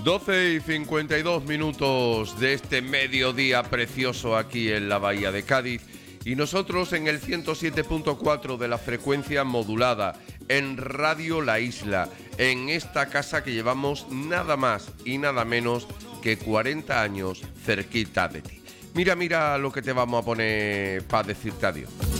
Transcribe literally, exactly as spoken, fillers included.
doce y cincuenta y dos minutos de este mediodía precioso aquí en la Bahía de Cádiz y nosotros en el ciento siete punto cuatro de la frecuencia modulada en Radio La Isla, en esta casa que llevamos nada más y nada menos que cuarenta años cerquita de ti. Mira, mira lo que te vamos a poner para decirte adiós.